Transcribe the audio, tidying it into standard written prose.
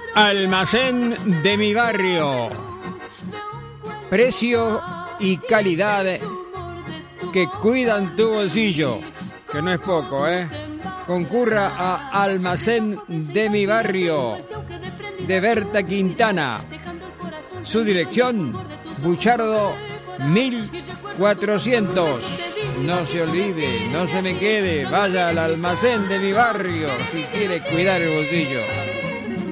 Almacén de mi barrio. Precio y calidad que cuidan tu bolsillo, que no es poco, ¿eh? Concurra a Almacén de mi barrio, de Berta Quintana. Su dirección, Buchardo 1400. No se olvide, no se me quede, vaya al Almacén de mi barrio si quiere cuidar el bolsillo.